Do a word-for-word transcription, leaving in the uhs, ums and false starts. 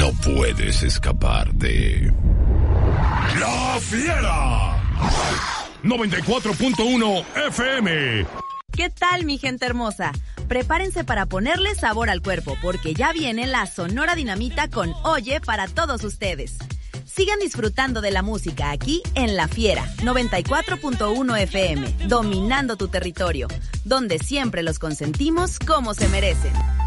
No puedes escapar de... ¡La Fiera! noventa y cuatro punto uno F M. ¿Qué tal, mi gente hermosa? Prepárense para ponerle sabor al cuerpo, porque ya viene la Sonora Dinamita con Oye para todos ustedes. Sigan disfrutando de la música aquí en La Fiera, noventa y cuatro punto uno F M, dominando tu territorio, donde siempre los consentimos como se merecen.